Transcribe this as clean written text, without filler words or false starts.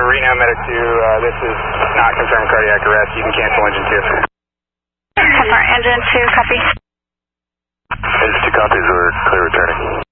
Reno, Medic 2, this is not confirmed cardiac arrest. You can cancel engine 2. Confirm engine 2, copy. Engine 2 copies, we're clear returning.